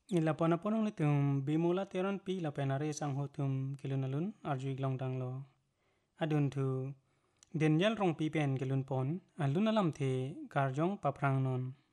Ni la pona ponong le bimula teron pi la penare sang hotum kilun alun arjui glong dang lo. Adun tu den yal rong pi pen kilun pon alun alam the karjong paprang non.